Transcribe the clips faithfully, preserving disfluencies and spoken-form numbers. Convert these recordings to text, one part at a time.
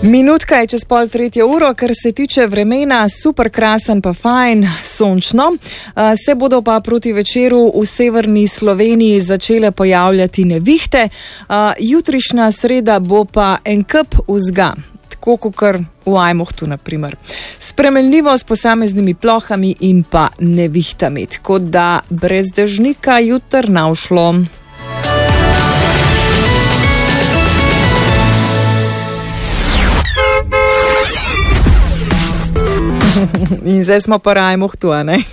Minutka je čez pol tretje uro, kar se tiče vremena, super krasen pa fajn, sončno. Se bodo pa proti večeru v severni Sloveniji začele pojavljati nevihte. Jutrišnja sreda bo pa en kup vzga, tako kot v Ajmohtu naprimer. Spremenljivo s posameznimi plohami in pa nevihtami, tako da brez dežnika jutr ne bo šlo. In zdaj smo pa Ajmohtu, a ne?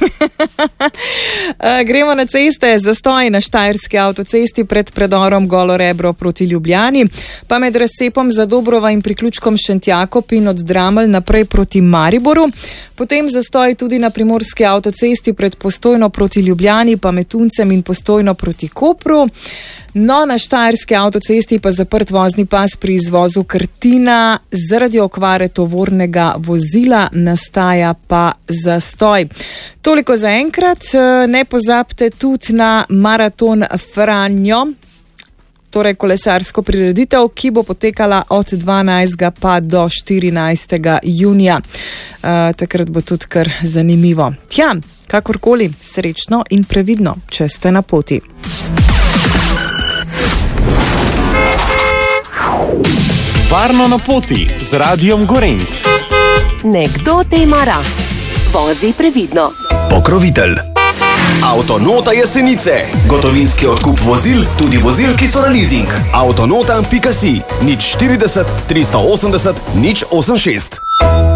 Gremo na ceste, zastoj na Štajerski avtocesti pred predorom Golo Rebro proti Ljubljani, pa med razcepom Zadobrova in priključkom Šentjakop in od Dramelj naprej proti Mariboru. Potem zastoj tudi na Primorski avtocesti pred Postojno proti Ljubljani, pa med Tuncem in Postojno proti Kopru. No, na Štajerski avtocesti pa zaprt vozni pas pri izvozu Krtina, zaradi okvare tovornega vozila nastaja pa zastoj. Toliko za enkrat, ne pozabite tudi na maraton Franjo, torej kolesarsko prireditev, ki bo potekala od dvanajstega pa do štirinajstega junija. Uh, takrat bo tudi kar zanimivo. Tja, kakorkoli, srečno in previdno, če ste na poti. Varno na poti z Radiom Gorenc. Nekdo te ima rad. Vozi previdno. Pokrovitelj Avtonota Jesenice. Gotovinski odkup vozil, tudi vozil, ki so na leasing. Avtonota pika si, nič štirideset, tristo osemdeset, nič osemdesiat šest.